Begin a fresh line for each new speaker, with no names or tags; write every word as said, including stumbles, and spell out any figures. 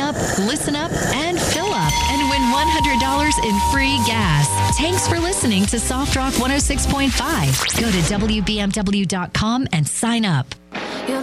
up, listen up, and fill up and win one hundred dollars in free gas. Thanks for listening to Soft Rock one oh six point five. Go to W B M W dot com and sign up.